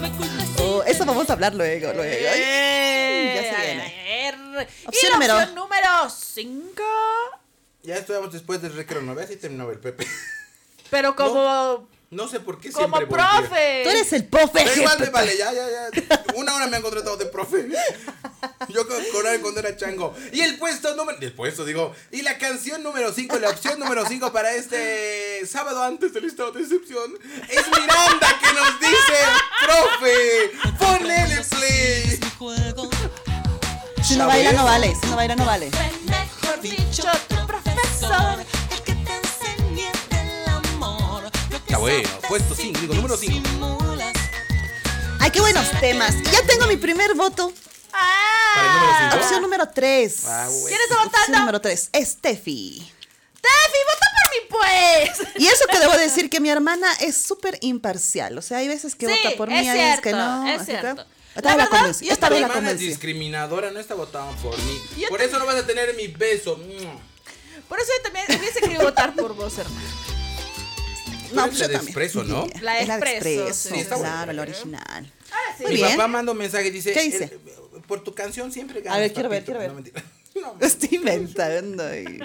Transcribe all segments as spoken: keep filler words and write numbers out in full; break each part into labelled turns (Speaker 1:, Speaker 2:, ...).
Speaker 1: Oh, eso vamos a hablar luego, luego.
Speaker 2: Eh,
Speaker 1: Ya se
Speaker 2: a
Speaker 1: viene.
Speaker 2: ver.
Speaker 1: Opción
Speaker 2: y la
Speaker 1: número-
Speaker 2: opción número cinco.
Speaker 3: Ya estuvimos después del recreo, ¿no ves? Y terminaba el Pepe.
Speaker 2: Pero como,
Speaker 3: No sé por qué
Speaker 2: como
Speaker 3: siempre volvía.
Speaker 2: profe.
Speaker 1: Tú eres el profe.
Speaker 3: Da igual, me vale, ya, ya, ya. Una hora me han contratado de profe. Yo con, con él cuando era chango. Y el puesto número. El puesto, digo. Y la canción número cinco, la opción número cinco para este sábado antes del estado de excepción. Es Miranda que nos dice: profe, ponele play.
Speaker 1: Si no baila, no vale. Si no baila, no vale.
Speaker 2: Mejor dicho, tu profesor.
Speaker 3: Está bueno, puesto cinco, digo, número cinco.
Speaker 1: Ay, qué buenos temas. Y ya tengo mi primer voto.
Speaker 3: Para el número
Speaker 2: Ah.
Speaker 3: cinco.
Speaker 1: Opción número tres.
Speaker 3: Ah, güey.
Speaker 2: ¿Quién está
Speaker 1: Opción
Speaker 2: votando?
Speaker 1: número tres. Steffi.
Speaker 2: Tefi, vota por mí, pues.
Speaker 1: Y eso que debo decir que mi hermana es súper imparcial. O sea, hay veces que
Speaker 2: Sí,
Speaker 1: vota por
Speaker 2: es
Speaker 1: mí, hay veces que
Speaker 2: cierto,
Speaker 1: no.
Speaker 2: es
Speaker 1: así que-
Speaker 2: cierto.
Speaker 1: Esta
Speaker 2: La
Speaker 1: vez la
Speaker 2: verdad,
Speaker 1: convencí.
Speaker 2: yo
Speaker 1: Esta
Speaker 3: Mi
Speaker 1: vez la
Speaker 3: hermana es
Speaker 1: convencí.
Speaker 3: discriminadora, no está votando por mí.
Speaker 2: Yo
Speaker 3: Por
Speaker 2: te-
Speaker 3: eso no vas a tener mi beso.
Speaker 2: Por eso yo también hubiese querido votar por vos, hermano.
Speaker 1: No,
Speaker 3: Tú
Speaker 1: pues
Speaker 3: eres
Speaker 1: yo
Speaker 3: la de
Speaker 1: también.
Speaker 3: Expreso, ¿no?
Speaker 2: La
Speaker 1: Es la de
Speaker 2: Expreso,
Speaker 1: Expreso,
Speaker 2: sí,
Speaker 3: está
Speaker 1: claro,
Speaker 3: bueno.
Speaker 1: la original.
Speaker 2: Ahora sí.
Speaker 1: Muy
Speaker 3: Mi
Speaker 1: bien.
Speaker 3: papá manda un mensaje y dice:
Speaker 1: ¿Qué dice?
Speaker 3: "El- por tu canción siempre ganas.
Speaker 1: A ver, quiero ver,
Speaker 3: papito".
Speaker 1: quiero ver.
Speaker 3: No, mentira. No,
Speaker 1: Estoy inventando. ahí.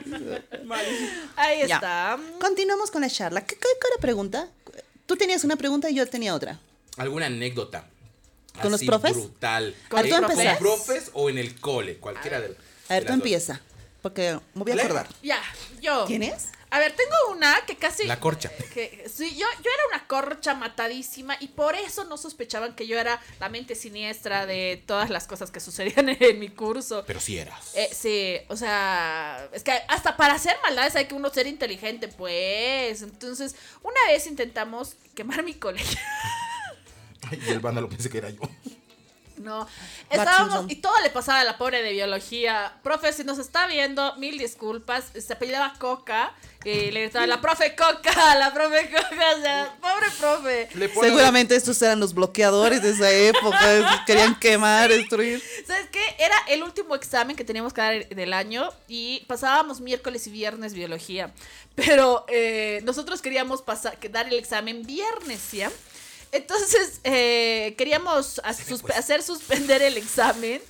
Speaker 2: Ahí
Speaker 1: Ya.
Speaker 2: está.
Speaker 1: Continuamos con la charla. ¿Qué, qué, qué era pregunta? Tú tenías una pregunta y yo tenía otra.
Speaker 3: ¿Alguna anécdota?
Speaker 1: ¿Con los
Speaker 3: así
Speaker 1: profes?
Speaker 3: Brutal.
Speaker 2: ¿Con
Speaker 3: Eh,
Speaker 1: tú empiezas?
Speaker 3: profes o en el cole? Cualquiera de.
Speaker 1: A ver,
Speaker 3: de
Speaker 1: tú
Speaker 3: las dos.
Speaker 1: empieza. Porque me voy a
Speaker 3: Lea.
Speaker 1: acordar.
Speaker 2: Ya, yo.
Speaker 1: ¿Tienes?
Speaker 2: A ver, tengo una que casi.
Speaker 3: La corcha.
Speaker 2: Que, sí, yo, yo era una corcha matadísima y por eso no sospechaban que yo era la mente siniestra de todas las cosas que sucedían en mi curso.
Speaker 3: Pero sí eras.
Speaker 2: Eh, sí, o sea, es que hasta para hacer maldades hay que uno ser inteligente, pues. Entonces, una vez intentamos quemar mi colegio.
Speaker 3: Ay, y el vándalo pensé que era yo.
Speaker 2: No, estábamos
Speaker 1: Simpson.
Speaker 2: y todo le pasaba a la pobre de biología. Profe, si nos está viendo, mil disculpas. Se apellidaba Coca y le gritaba la profe Coca, la profe Coca, o sea, pobre profe.
Speaker 3: Le pone-
Speaker 1: Seguramente estos eran los bloqueadores de esa época. Querían quemar, destruir.
Speaker 2: ¿Sabes qué? Era el último examen que teníamos que dar del año y pasábamos miércoles y viernes biología. Pero eh, nosotros queríamos pasar, que dar el examen viernes, ¿sí? Entonces eh, queríamos a- suspe-
Speaker 3: pues.
Speaker 2: hacer suspender el examen.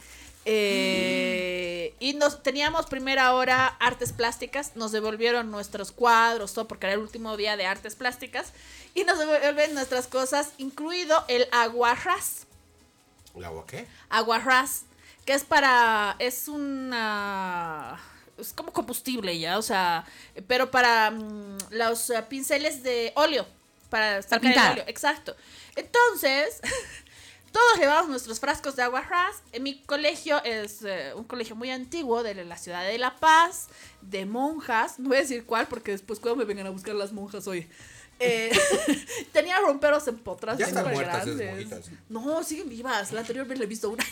Speaker 2: eh, y nos teníamos primera hora artes plásticas, nos devolvieron nuestros cuadros, todo porque era el último día de artes plásticas, y nos devuelven nuestras cosas, incluido el aguarrás.
Speaker 3: ¿El agua qué?
Speaker 2: Aguarrás, que es para, es una, es como combustible ya, o sea, pero para mm, los eh, pinceles de óleo, para sacar el
Speaker 1: pintar.
Speaker 2: óleo, exacto. Entonces, todos llevamos nuestros frascos de aguarrás. En mi colegio es eh, un colegio muy antiguo de la ciudad de La Paz, de monjas, no voy a decir cuál porque después cuando me vengan a buscar las monjas hoy. Eh, tenía romperos en potras
Speaker 3: Ya están
Speaker 2: súper
Speaker 3: muertas esas
Speaker 2: grandes.
Speaker 3: monjitas.
Speaker 2: No, siguen vivas. La anterior vez le he visto una.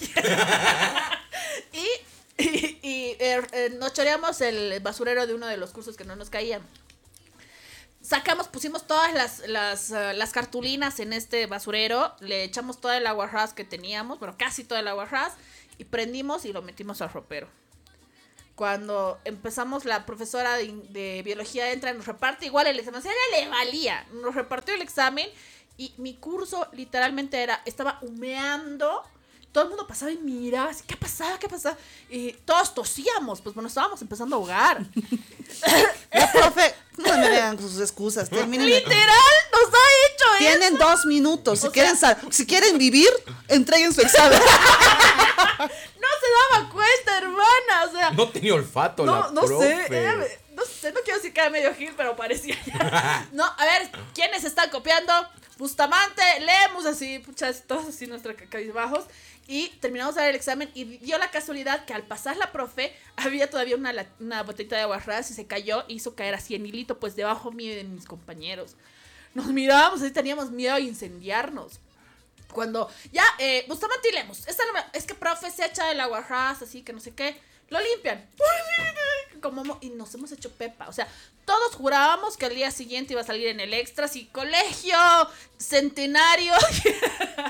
Speaker 2: y y, y, eh, eh, nos choreamos el basurero de uno de los cursos que no nos caían. Sacamos, pusimos todas las, las, uh, las cartulinas en este basurero, le echamos todo el aguarrás que teníamos, bueno, casi todo el aguarrás, y prendimos y lo metimos al ropero. Cuando empezamos, la profesora de, de biología entra, nos reparte igual el examen, o sea, ella le valía, nos repartió el examen y mi curso literalmente era, estaba humeando, todo el mundo pasaba y miraba, así, ¿qué pasaba? ¿Qué pasaba? Y todos tosíamos, pues bueno, estábamos empezando a ahogar.
Speaker 1: La profe, no me vean sus excusas. Terminen.
Speaker 2: Literal, nos ha hecho eso.
Speaker 1: Tienen dos minutos. Si
Speaker 2: O
Speaker 1: quieren,
Speaker 2: sea-
Speaker 1: sal- si quieren vivir, entreguen su examen.
Speaker 2: No se daba cuenta, hermana, o sea,
Speaker 3: No tenía olfato
Speaker 2: no,
Speaker 3: la
Speaker 2: no
Speaker 3: profe.
Speaker 2: sé, era me- no sé, no quiero decir que era medio gil, pero parecía ya. No, a ver, ¿quiénes están copiando? Bustamante, leemos así, puchas, todos así nuestros cabizbajos. Y terminamos de dar el examen y dio la casualidad que al pasar la profe había todavía una, la- una botellita de aguarrás y se cayó y hizo caer así en hilito, pues debajo mío y de mis compañeros. Nos mirábamos así, teníamos miedo a incendiarnos. Cuando ya, eh, Bustamante y leemos, esta no me- es que profe se echa el aguarrás, así que no sé qué, lo limpian. Como, mo- y nos hemos hecho pepa, o sea, todos jurábamos que al día siguiente iba a salir en el extra, y colegio centenario,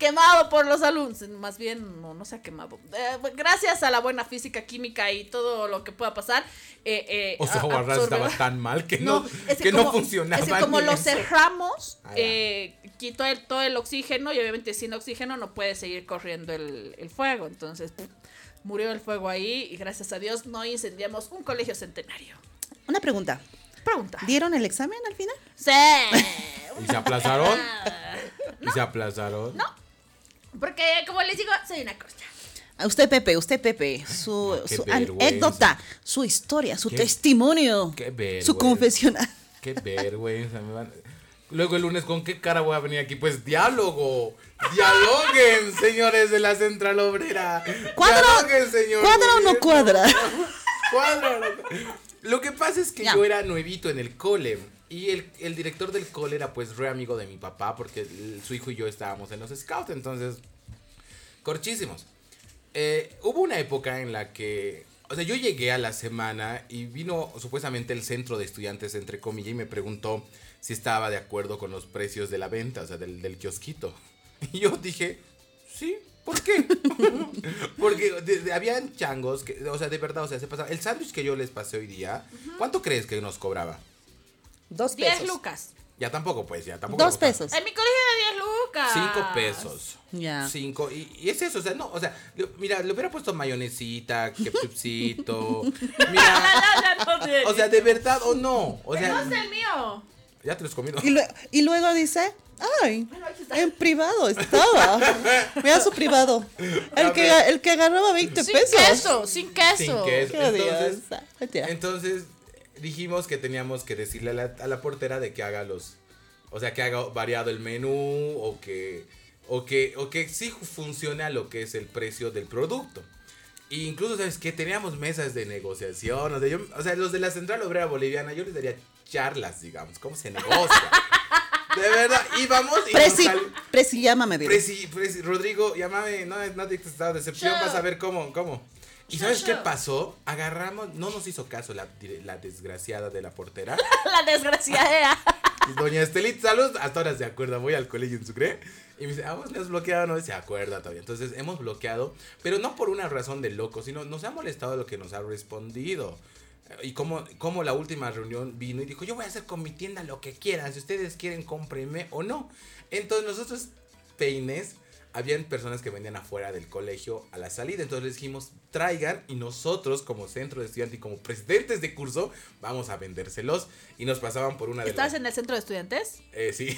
Speaker 2: quemado por los alumnos. Más bien, no, no se ha quemado. Eh, gracias a la buena física, química y todo lo que pueda pasar. Eh, eh,
Speaker 3: O sea,
Speaker 2: a-
Speaker 3: Barras
Speaker 2: absorbe-
Speaker 3: estaba tan mal que no,
Speaker 2: es
Speaker 3: que
Speaker 2: como,
Speaker 3: no funcionaba.
Speaker 2: Es que como
Speaker 3: ni
Speaker 2: lo
Speaker 3: eso.
Speaker 2: cerramos,
Speaker 3: Ah, ya.
Speaker 2: eh, quitó el, todo el oxígeno y obviamente sin oxígeno no puede seguir corriendo el, el fuego. Entonces, pff, murió el fuego ahí y gracias a Dios no incendiamos un colegio centenario.
Speaker 1: Una pregunta.
Speaker 2: Pregunta.
Speaker 1: ¿Dieron el examen al final?
Speaker 2: Sí.
Speaker 3: ¿Y se aplazaron? ¿Y
Speaker 2: No.
Speaker 3: se aplazaron?
Speaker 2: No. Porque, como les digo, soy una cosa.
Speaker 1: A usted, Pepe, usted, Pepe, su,
Speaker 3: No, qué
Speaker 1: su
Speaker 3: vergüenza.
Speaker 1: anécdota, su historia, su
Speaker 3: Qué-
Speaker 1: testimonio,
Speaker 3: qué vergüenza.
Speaker 1: su confesional.
Speaker 3: Qué vergüenza. Me van... Luego el lunes, ¿con qué cara voy a venir aquí? Pues diálogo. Dialoguen, señores de la Central Obrera.
Speaker 1: ¿Cuadra,
Speaker 3: Dialoguen, señor
Speaker 1: ¿cuadra o no
Speaker 3: gobierno.
Speaker 1: cuadra?
Speaker 3: Cuadra o no cuadra. Lo que pasa es que
Speaker 1: Ya.
Speaker 3: yo era nuevito en el cole. Y el, el director del cole era pues re amigo de mi papá. Porque el- su hijo y yo estábamos en los scouts. Entonces, corchísimos. Eh, hubo una época en la que, o sea, yo llegué a la semana y vino supuestamente el centro de estudiantes, entre comillas, y me preguntó si estaba de acuerdo con los precios de la venta, o sea, del, del kiosquito. Y yo dije, sí, ¿por qué? Porque de- de- habían changos, que, o sea, de verdad, o sea, se pasaba. El sándwich que yo les pasé hoy día, ¿cuánto crees que nos cobraba?
Speaker 1: Dos
Speaker 2: diez
Speaker 1: pesos.
Speaker 2: lucas.
Speaker 3: Ya tampoco, pues, ya tampoco.
Speaker 1: Dos
Speaker 3: nos costaba.
Speaker 1: pesos.
Speaker 2: En mi colegio era diez lucas.
Speaker 3: Cinco pesos.
Speaker 1: Ya.
Speaker 3: Cinco. Y, y es eso, o sea, no, o sea, le- mira, le hubiera puesto mayonesita, ketchupcito. Mira,
Speaker 2: Ya, ya, no sé.
Speaker 3: o sea, de verdad o no. O
Speaker 2: Pero
Speaker 3: sea,
Speaker 2: no es el mío.
Speaker 3: ya te los comido.
Speaker 1: Y, lue- y luego dice, ay,
Speaker 2: Bueno, ahí está.
Speaker 1: en privado estaba. Mira su privado. El que, el que agarraba veinte
Speaker 2: Sin
Speaker 1: pesos.
Speaker 2: queso, sin queso.
Speaker 3: Sin queso.
Speaker 1: Qué
Speaker 3: Entonces,
Speaker 1: odiosa. Mentira.
Speaker 3: Entonces, dijimos que teníamos que decirle a la, a la portera de que haga los. O sea, que haga variado el menú o que. O que, o que sí funcione a lo que es el precio del producto. E incluso, ¿sabes qué? Teníamos mesas de negociación. O sea, yo, o sea, los de la Central Obrera Boliviana, yo les daría charlas, digamos, cómo se negocia. De verdad, íbamos y nos
Speaker 1: Presi,
Speaker 3: sal-
Speaker 1: Presi, llámame, dile.
Speaker 3: Presi, Presi, Rodrigo, llámame, no, no te he estado de decepción,
Speaker 2: Show.
Speaker 3: vas a ver cómo, cómo. ¿Y
Speaker 2: Show,
Speaker 3: sabes qué
Speaker 2: show.
Speaker 3: pasó? Agarramos, no nos hizo caso la, la desgraciada de la portera.
Speaker 2: La desgraciada.
Speaker 3: Doña Estelita, salud, hasta ahora se acuerda, voy al colegio en Sucre. Y me dice, ah, vos me has bloqueado, no se acuerda todavía. Entonces hemos bloqueado, pero no por una razón de loco, sino nos ha molestado lo que nos ha respondido. Y como, como la última reunión vino y dijo, yo voy a hacer con mi tienda lo que quieran, si ustedes quieren, cómprenme o no. Entonces nosotros, peines, habían personas que vendían afuera del colegio a la salida. Entonces les dijimos, traigan y nosotros como centro de estudiantes y como presidentes de curso, vamos a vendérselos. Y nos pasaban por una de
Speaker 2: ¿Estabas
Speaker 3: las...
Speaker 2: en el centro de estudiantes?
Speaker 3: Eh, sí.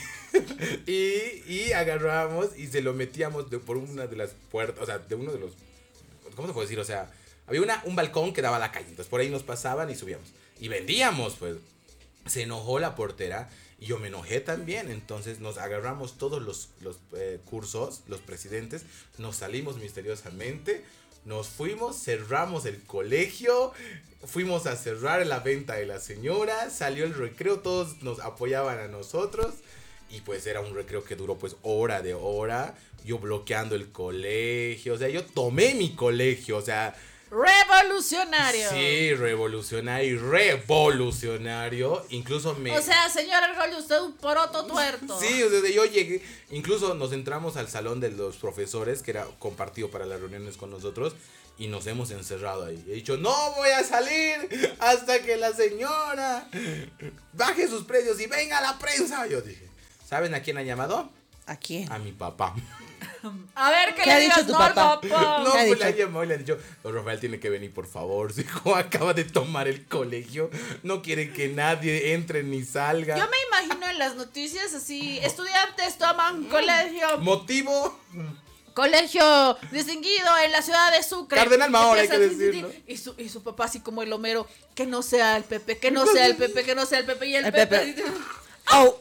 Speaker 3: y, y agarramos y se lo metíamos de, por una de las puertas, o sea, de uno de los... ¿Cómo se puede decir? O sea, había una, un balcón que daba a la calle. Entonces por ahí nos pasaban y subíamos. Y vendíamos, pues. Se enojó la portera y yo me enojé también. Entonces nos agarramos todos los, los eh, cursos, los presidentes, nos salimos misteriosamente, nos fuimos, cerramos el colegio, fuimos a cerrar la venta de la señora, salió el recreo, todos nos apoyaban a nosotros. Y pues era un recreo que duró pues hora de hora, yo bloqueando el colegio, o sea, yo tomé mi colegio, o sea...
Speaker 2: Revolucionario.
Speaker 3: Sí, revolucionario y revolucionario. Incluso me...
Speaker 2: O sea, señor Argollo, usted un poroto tuerto.
Speaker 3: Sí, o sea, yo llegué, incluso nos entramos al salón de los profesores, que era compartido para las reuniones con nosotros, y nos hemos encerrado ahí. He dicho, no voy a salir hasta que la señora baje sus precios y venga a la prensa. Yo dije, ¿saben a quién ha llamado?
Speaker 1: ¿A quién?
Speaker 3: A mi papá.
Speaker 2: A ver, ¿qué,
Speaker 1: ¿Qué
Speaker 2: le
Speaker 1: ha dicho
Speaker 2: digas?
Speaker 1: tu
Speaker 2: No,
Speaker 1: papá?
Speaker 2: papá.
Speaker 3: No,
Speaker 1: ¿Qué ha
Speaker 3: pues le ha
Speaker 1: dicho?
Speaker 3: llamado y le ha dicho, don Rafael tiene que venir, por favor. Su hijo acaba de tomar el colegio. No quiere que nadie entre ni salga.
Speaker 2: Yo me imagino en las noticias así, estudiantes toman colegio,
Speaker 3: ¿Motivo?
Speaker 2: colegio distinguido en la ciudad de Sucre.
Speaker 3: Cardenal Mahor, hay que
Speaker 2: Empieza,
Speaker 3: decirlo.
Speaker 2: Y su, y su papá así como el Homero, que no sea el Pepe, que no sea el Pepe, que no sea el Pepe. Y el,
Speaker 1: El
Speaker 2: Pepe,
Speaker 1: Pepe.
Speaker 2: dice,
Speaker 1: Oh.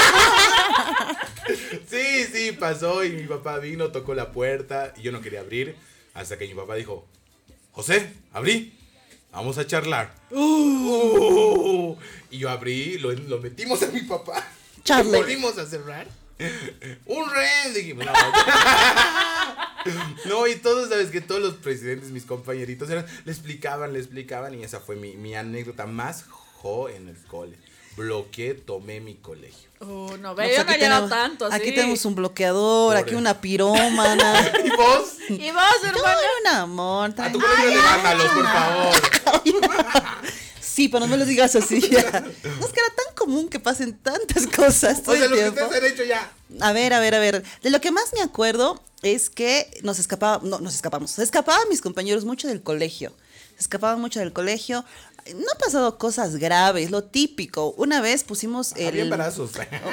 Speaker 3: Sí, sí, pasó y mi papá vino, tocó la puerta y yo no quería abrir hasta que mi papá dijo, José, abrí, vamos a charlar. Uh, y yo abrí, lo, lo metimos a mi papá.
Speaker 1: Charle.
Speaker 3: Volvimos a cerrar. Un rehén, dijimos. No, no, y todos, sabes que todos los presidentes, mis compañeritos, eran, le explicaban, le explicaban y esa fue mi, mi anécdota más jo en el cole. bloqueé, tomé mi colegio.
Speaker 2: Oh, no,
Speaker 1: No,
Speaker 2: ve,
Speaker 1: pues
Speaker 2: yo no he
Speaker 1: aquí
Speaker 2: llegado
Speaker 1: tenemos-
Speaker 2: tanto, así.
Speaker 1: Aquí tenemos un bloqueador,
Speaker 3: Pobre.
Speaker 1: aquí una pirómana.
Speaker 3: ¿Y vos?
Speaker 2: ¿Y vos,
Speaker 1: Yo
Speaker 2: hermano?
Speaker 1: era un amor.
Speaker 3: A tu
Speaker 1: tranquila.
Speaker 3: colegio le bájalos, por favor.
Speaker 1: Sí, pero no me lo digas así ya. No es que era tan común que pasen tantas cosas todo
Speaker 3: O sea,
Speaker 1: el
Speaker 3: lo que
Speaker 1: tiempo.
Speaker 3: ustedes han hecho ya.
Speaker 1: A ver, a ver, a ver. De lo que más me acuerdo es que nos escapaba, no, nos escapamos. Se escapaban mis compañeros mucho del colegio. Se escapaban mucho del colegio. No han pasado cosas graves, lo típico. Una vez pusimos el.
Speaker 3: Había embarazos.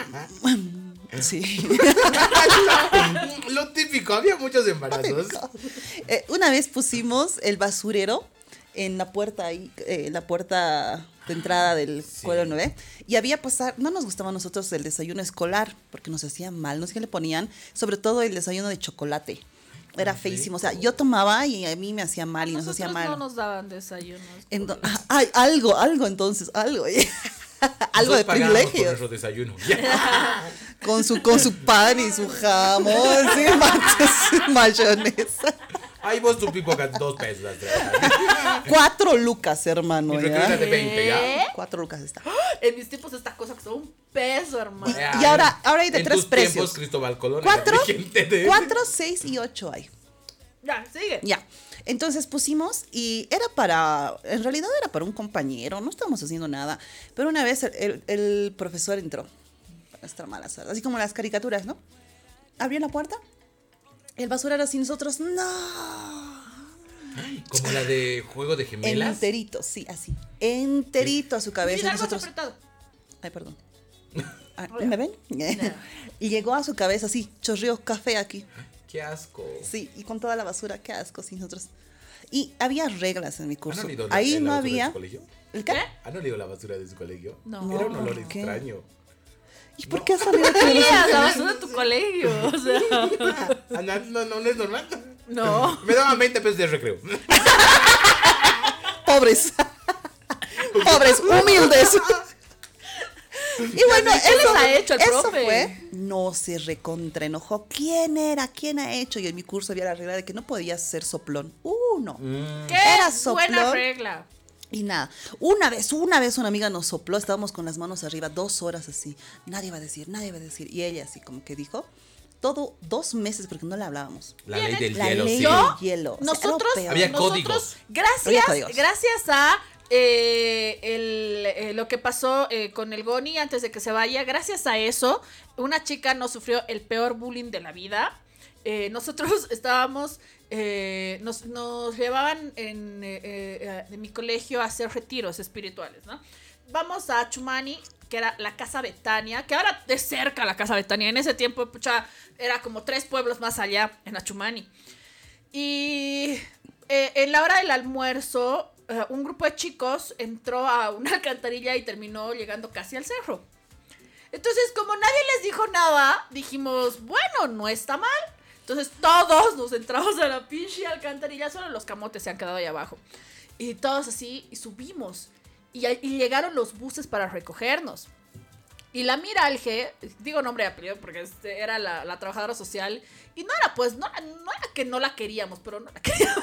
Speaker 1: Sí.
Speaker 3: Lo típico, había muchos embarazos.
Speaker 1: Eh, una vez pusimos el basurero en la puerta ahí, eh, la puerta de entrada del
Speaker 3: Sí.
Speaker 1: Cuadro nueve. Y había pasar, no nos gustaba a nosotros el desayuno escolar, porque nos hacía mal, no sé qué le ponían, sobre todo el desayuno de chocolate. Era
Speaker 3: Ah,
Speaker 1: feísimo, o sea,
Speaker 3: rico.
Speaker 1: yo tomaba y a mí me hacía mal y nos
Speaker 2: Nosotros
Speaker 1: hacía mal.
Speaker 2: no nos daban desayunos.
Speaker 1: Ento- ah, ay, algo, algo entonces, algo. Algo
Speaker 3: Nosotros
Speaker 1: de
Speaker 3: pagábamos por
Speaker 1: privilegio.
Speaker 3: nuestro desayuno.
Speaker 1: Con su, con su pan y su jamón, sí, manches, mayonesa.
Speaker 3: Ahí vos tu pipo acá, dos pesos. las traes.
Speaker 1: Cuatro lucas, hermano.
Speaker 3: Mi
Speaker 1: ¿ya?
Speaker 3: recreo era de veinte, ¿ya?
Speaker 2: ¿Qué?
Speaker 1: Cuatro lucas está.
Speaker 2: En mis tiempos esta cosa costó un peso, hermano.
Speaker 1: Y ahora- ahora hay de
Speaker 3: en
Speaker 1: tres
Speaker 3: tus
Speaker 1: precios.
Speaker 3: tiempos, Cristóbal Colón era
Speaker 1: Cuatro,
Speaker 3: dirigente de-
Speaker 1: cuatro, seis y ocho hay.
Speaker 2: Ya, sigue.
Speaker 1: Ya. Entonces pusimos y era para, en realidad era para un compañero, no estábamos haciendo nada. Pero una vez el, el- el profesor entró, para nuestra mala suerte, así como las caricaturas, ¿no? Abrió la puerta, el basurero así, nosotros, no.
Speaker 3: Como la de Juego de Gemelas.
Speaker 1: Enterito, sí, así. Enterito a su cabeza.
Speaker 2: Mira,
Speaker 1: y
Speaker 2: algo
Speaker 1: nosotros,
Speaker 2: apretado.
Speaker 1: ay, perdón. Ah, ¿me ven? Y llegó a su cabeza así, chorreó café aquí.
Speaker 3: Qué asco.
Speaker 1: Sí, y con toda la basura, qué asco, sí, nosotros. Y había reglas en mi curso.
Speaker 3: ¿Han olido la-
Speaker 1: Ahí
Speaker 3: la
Speaker 1: no
Speaker 3: basura de
Speaker 1: había.
Speaker 3: su colegio?
Speaker 1: ¿El qué?
Speaker 2: ¿Qué?
Speaker 3: ¿Han olido la basura de su colegio?
Speaker 2: No.
Speaker 3: Era un
Speaker 1: No,
Speaker 3: olor
Speaker 1: ¿por qué?
Speaker 3: extraño.
Speaker 1: ¿Y por qué ha salido todo
Speaker 2: Mira, la basura de tu colegio. O sea,
Speaker 3: Ah, no, no, no, no es normal.
Speaker 2: no.
Speaker 3: Me daban veinte pesos de recreo.
Speaker 1: Pobres. Pobres, humildes. Y bueno,
Speaker 2: ¿Qué les
Speaker 1: eso,
Speaker 2: ha hecho el
Speaker 1: eso
Speaker 2: profe?
Speaker 1: fue. No se recontra enojó. ¿Quién era? ¿Quién ha hecho? Y en mi curso había la regla de que no podías ser soplón. Uno.
Speaker 2: Qué
Speaker 1: Era
Speaker 2: buena
Speaker 1: soplón.
Speaker 2: regla.
Speaker 1: Y nada, una vez, una vez una amiga nos sopló, estábamos con las manos arriba, dos horas así, nadie va a decir, nadie va a decir, y ella así como que dijo, todo dos meses porque no le hablábamos.
Speaker 3: La ley del
Speaker 1: La
Speaker 3: hielo,
Speaker 1: ley
Speaker 3: sí.
Speaker 1: del
Speaker 2: Yo,
Speaker 1: hielo. O sea,
Speaker 2: nosotros,
Speaker 1: era lo peor.
Speaker 3: Había
Speaker 2: nosotros,
Speaker 3: códigos.
Speaker 2: gracias,
Speaker 1: Había códigos.
Speaker 2: gracias a eh, el, eh, lo que pasó eh, con el Goni antes de que se vaya, gracias a eso, una chica no sufrió el peor bullying de la vida. Eh, nosotros estábamos, eh, nos, nos llevaban en, eh, eh, en mi colegio a hacer retiros espirituales, ¿no? Vamos a Chumani, que era la Casa Betania, que ahora de cerca la Casa Betania, en ese tiempo, pucha, era como tres pueblos más allá, en Achumani. Y eh, en la hora del almuerzo, eh, un grupo de chicos entró a una alcantarilla y terminó llegando casi al cerro. Entonces, como nadie les dijo nada, dijimos, bueno, no está mal. Entonces todos nos entramos a la pinche alcantarilla, solo los camotes se han quedado ahí abajo. Y todos así, y subimos. Y, y llegaron los buses para recogernos. Y la Miralge, digo nombre y apellido porque este era la, la trabajadora social, y no era pues, no, no era que no la queríamos, pero no la queríamos.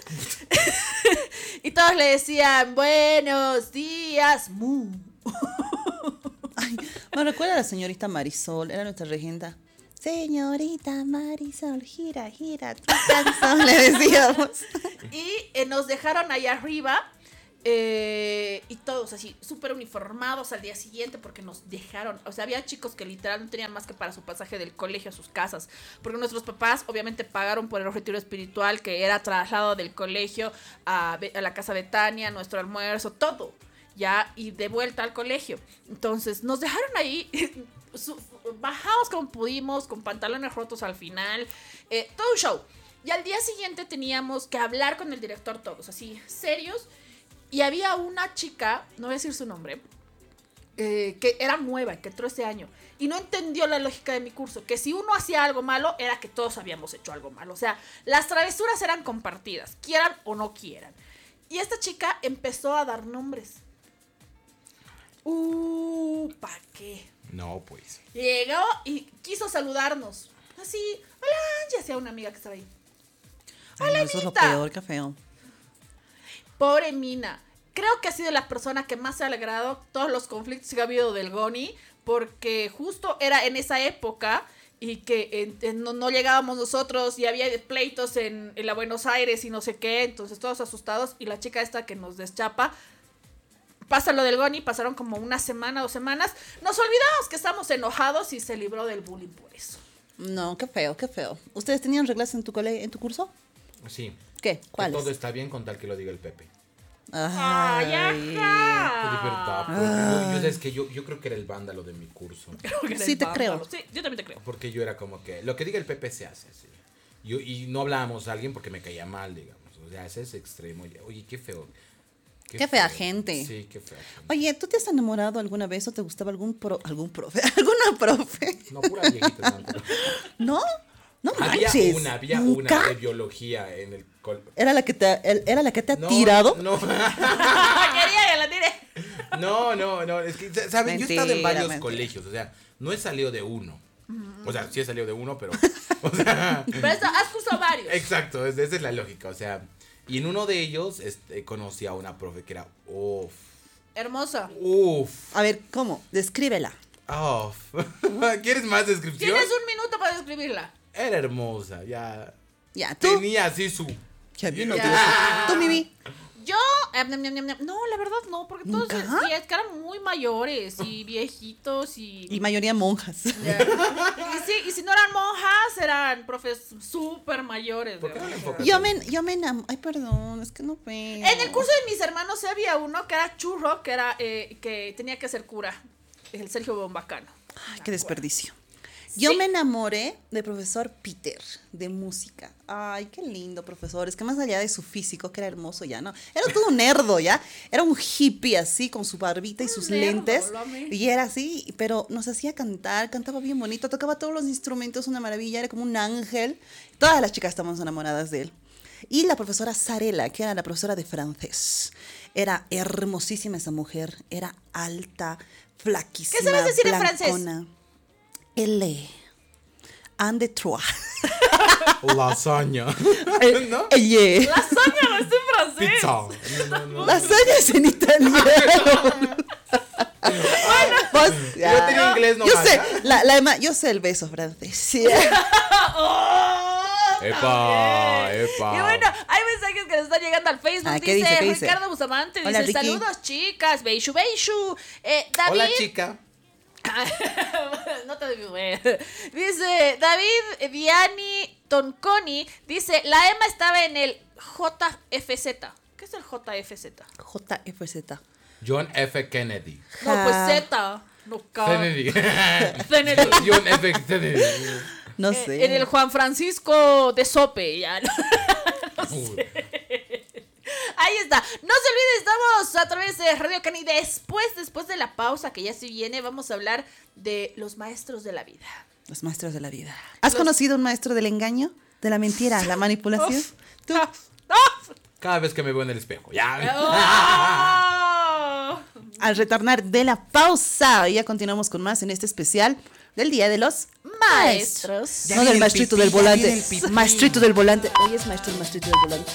Speaker 2: Y todos le decían, buenos días, mu.
Speaker 1: Ay, me recuerda a la señorita Marisol, era nuestra regenta. Señorita Marisol, gira, gira, tu canción, le decíamos.
Speaker 2: Y eh, nos dejaron ahí arriba. Eh, y todos así, súper uniformados al día siguiente porque nos dejaron, o sea, había chicos que literal no tenían más que para su pasaje del colegio a sus casas, porque nuestros papás obviamente pagaron por el retiro espiritual que era traslado del colegio a, a la Casa Betania, nuestro almuerzo, todo, ya, y de vuelta al colegio. Entonces nos dejaron ahí, su, bajamos como pudimos, con pantalones rotos al final, eh, todo un show. Y al día siguiente teníamos que hablar con el director todos, así, serios. Y había una chica, no voy a decir su nombre, eh, que era nueva, que entró ese año. Y no entendió la lógica de mi curso, que si uno hacía algo malo, era que todos habíamos hecho algo malo. O sea, las travesuras eran compartidas, quieran o no quieran. Y esta chica empezó a dar nombres. Uh, ¿pa' qué?
Speaker 3: No, pues.
Speaker 2: Llegó y quiso saludarnos. Así, hola Angie, hacía una amiga que estaba ahí.
Speaker 1: Ay, no, eso es lo
Speaker 2: Anita.
Speaker 1: peor, qué feo.
Speaker 2: Pobre mina. creo que ha sido la persona que más se ha alegrado todos los conflictos que ha habido del Goni, porque justo era en esa época y que en, en, no, no llegábamos nosotros y había pleitos en, en la Buenos Aires y no sé qué, entonces todos asustados, y la chica esta que nos deschapa, pasa lo del Goni, pasaron como una semana, dos semanas, nos olvidamos que estamos enojados y se libró del bullying por eso.
Speaker 1: No, qué feo, qué feo. ¿Ustedes tenían reglas en tu cole, en tu curso?
Speaker 3: Sí.
Speaker 1: ¿Qué?
Speaker 3: Que
Speaker 1: ¿Cuáles?
Speaker 3: todo está bien con tal que lo diga el Pepe.
Speaker 2: Ay,
Speaker 1: Ay.
Speaker 2: ajá.
Speaker 3: De verdad, porque yo, yo, sabes que yo, yo creo que era el vándalo de mi curso.
Speaker 2: Creo que era
Speaker 1: Sí
Speaker 2: el
Speaker 1: te
Speaker 2: vándalo.
Speaker 1: creo.
Speaker 2: Sí, yo también te creo.
Speaker 3: Porque yo era como que lo que diga el Pepe se hace, sí. Yo, y no hablábamos a alguien porque me caía mal, digamos. O sea, ese es extremo. Oye, qué feo.
Speaker 1: Qué fea gente.
Speaker 3: Sí, qué fea gente.
Speaker 1: Oye, ¿tú te has enamorado alguna vez o te gustaba algún pro, algún profe? ¿Alguna profe?
Speaker 3: No, pura viejita. No, pero-
Speaker 1: ¿No? No
Speaker 3: había
Speaker 1: manches.
Speaker 3: una, había
Speaker 1: ¿Nunca?
Speaker 3: una de biología en el col-
Speaker 1: ¿Era la que te, el- era la que te ha
Speaker 3: No,
Speaker 1: tirado?
Speaker 3: No,
Speaker 2: Quería que la tire.
Speaker 3: no, no, no. Es que, ¿saben? Yo he estado en
Speaker 1: Mentira,
Speaker 3: varios
Speaker 1: mentira.
Speaker 3: colegios. O sea, no he salido de uno. O sea, sí he salido de uno, pero. O sea,
Speaker 2: Pero esto, has cursado varios.
Speaker 3: exacto, es- esa es la lógica. O sea, y en uno de ellos este, conocí a una profe que era. Uff.
Speaker 2: Hermosa.
Speaker 3: Uff.
Speaker 1: A ver, ¿cómo? Descríbela.
Speaker 3: Uff. ¿Quieres más descripción?
Speaker 2: Tienes un minuto para describirla.
Speaker 3: Era hermosa, ya.
Speaker 1: Ya, tú.
Speaker 3: Tenía así su.
Speaker 1: Ya bien lo
Speaker 2: Ya.
Speaker 1: que decir. Tú, Mimi.
Speaker 2: Yo, eh, ñam, ñam, ñam, ñam. No, la verdad no, porque todos
Speaker 1: ¿Nunca?
Speaker 2: sí, es que eran muy mayores y viejitos y...
Speaker 1: Y mayoría monjas.
Speaker 2: Ya. Y, sí, y si no eran monjas, eran profes súper mayores.
Speaker 3: ¿Por qué no le
Speaker 2: ¿verdad?
Speaker 3: enfocas?
Speaker 1: Yo me, yo me enamoré. Ay, perdón, es que no veo.
Speaker 2: En el curso de mis hermanos sí había uno que era churro, que era eh, que tenía que ser cura, el Sergio Bombacano.
Speaker 1: Ay, qué desperdicio. Yo
Speaker 2: Sí.
Speaker 1: me enamoré del profesor Peter, de música. Ay, qué lindo profesor. Es que más allá de su físico, que era hermoso ya, ¿no? Era todo un nerdo, ¿ya? Era un hippie así, con su barbita y
Speaker 2: Un
Speaker 1: sus
Speaker 2: nerdo,
Speaker 1: lentes.
Speaker 2: lo amé.
Speaker 1: Y era así, pero nos hacía cantar, cantaba bien bonito, tocaba todos los instrumentos, una maravilla, era como un ángel. Todas las chicas estábamos enamoradas de él. Y la profesora Sarela, que era la profesora de francés. Era hermosísima esa mujer, era alta, flaquísima,
Speaker 2: ¿Qué sabes decir en francés?
Speaker 1: blancona. Elle. Un, deux, trois.
Speaker 3: Lasaña. ¿No?
Speaker 1: Elle.
Speaker 2: Lasaña no es en francés.
Speaker 3: Pizza. No, no, no.
Speaker 1: Lasaña es en italiano. Vos,
Speaker 3: Yo tenía inglés nomás,
Speaker 1: Yo sé,
Speaker 3: ¿ah?
Speaker 1: la, la ema- yo sé el beso francés. Sí.
Speaker 2: Oh,
Speaker 3: Epa,
Speaker 2: también.
Speaker 3: epa.
Speaker 2: Y bueno, hay mensajes que nos están llegando al Facebook.
Speaker 1: Ah, ¿qué
Speaker 2: dice,
Speaker 1: dice, qué dice?
Speaker 2: Ricardo Bustamante,
Speaker 1: Hola,
Speaker 2: dice,
Speaker 1: Ricky.
Speaker 2: saludos chicas, beishu, beishu. Eh, David,
Speaker 3: Hola, chica.
Speaker 2: no te debí ver. Dice David Viani Tonconi, dice, la Emma estaba en el J F Z. ¿Qué es el J F Z?
Speaker 1: J F Z.
Speaker 3: John F. Kennedy.
Speaker 2: No, pues Z. No, K.
Speaker 3: Kennedy.
Speaker 2: Kennedy.
Speaker 3: John F. Kennedy.
Speaker 1: No
Speaker 2: Eh,
Speaker 1: sé.
Speaker 2: En el Juan Francisco de Sope, ya. No, no
Speaker 3: Uy.
Speaker 2: sé. Ahí está. No se olviden, estamos a través de Radio Cani. Después, después de la pausa que ya se viene, vamos a hablar de los maestros de la vida.
Speaker 1: Los maestros de la vida. ¿Has
Speaker 2: Los-
Speaker 1: conocido un maestro del engaño? ¿De la mentira? ¿La manipulación?
Speaker 2: Uf.
Speaker 1: ¿Tú?
Speaker 2: Ah, ah.
Speaker 3: Cada vez que me veo en el espejo. Ya.
Speaker 2: Oh.
Speaker 1: Al retornar de la pausa, ya continuamos con más en este especial del Día de los Maestros.
Speaker 2: Maestros.
Speaker 3: Ya
Speaker 1: No
Speaker 3: viene
Speaker 1: del
Speaker 3: el
Speaker 1: maestrito
Speaker 3: pipí,
Speaker 1: del
Speaker 3: ya
Speaker 1: volante.
Speaker 3: viene el pipí.
Speaker 1: Maestrito del volante. Hoy es maestro, el maestrito del volante.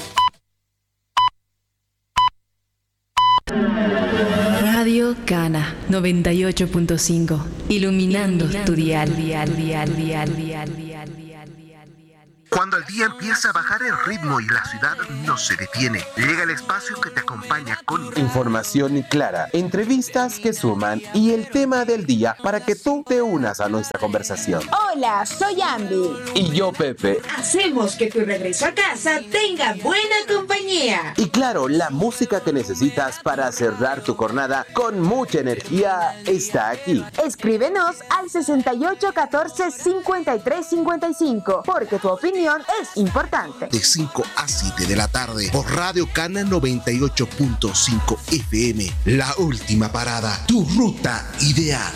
Speaker 4: Radio Cana noventa y ocho punto cinco. Iluminando, tu dial, dial, dial, dial, dial, dial, dial, dial.
Speaker 5: Cuando el día empieza a bajar el ritmo y la ciudad no se detiene, llega el espacio que te acompaña con
Speaker 6: Información clara, entrevistas que suman y el tema del día para que tú te unas a nuestra conversación.
Speaker 7: Hola, soy Ambi.
Speaker 6: Y yo, Pepe.
Speaker 7: Hacemos que tu regreso a casa tenga buena compañía.
Speaker 6: Y claro, la música que necesitas para cerrar tu jornada con mucha energía está aquí.
Speaker 7: Escríbenos al sesenta y ocho catorce cincuenta y tres cincuenta y cinco, porque tu opinión es importante.
Speaker 5: de cinco a siete de la tarde por Radio Cana noventa y ocho punto cinco F M. La última parada, tu ruta ideal.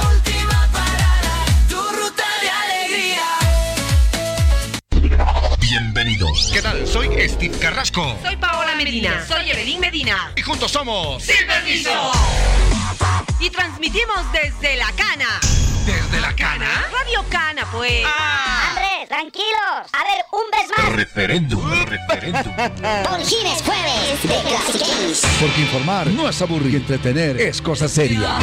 Speaker 8: Bienvenidos. ¿Qué tal? Soy Steve Carrasco.
Speaker 9: Soy Paola Medina. Soy Evelyn Medina.
Speaker 8: Y juntos somos
Speaker 9: ¡Sin permiso! Y transmitimos desde La Cana.
Speaker 8: Desde La Cana.
Speaker 9: Radio Cana, pues.
Speaker 8: Ah.
Speaker 10: Hombre, tranquilos. A ver, un vez más.
Speaker 8: Referéndum, referéndum.
Speaker 10: Por fin es jueves de Classic Games.
Speaker 11: Porque informar no es aburrir y entretener es cosa seria.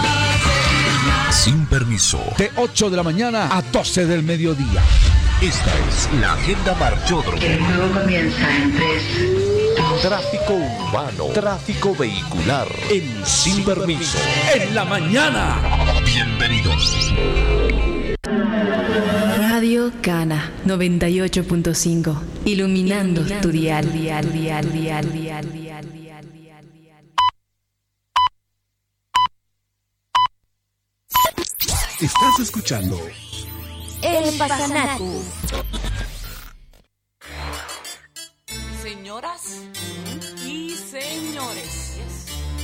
Speaker 8: Sin permiso.
Speaker 11: De ocho de la mañana a doce del mediodía.
Speaker 8: Esta es la agenda Marchódromo.
Speaker 12: El juego comienza en tres.
Speaker 8: Tráfico urbano, tráfico vehicular, en Sin Permiso.
Speaker 11: En la mañana.
Speaker 8: Bienvenidos.
Speaker 4: Radio Cana noventa y ocho punto cinco. Iluminando, Iluminando tu dial, dial, dial, dial, dial, dial, dial, dial, dial.
Speaker 11: Estás escuchando
Speaker 7: El Pasanacu.
Speaker 13: Señoras y señores,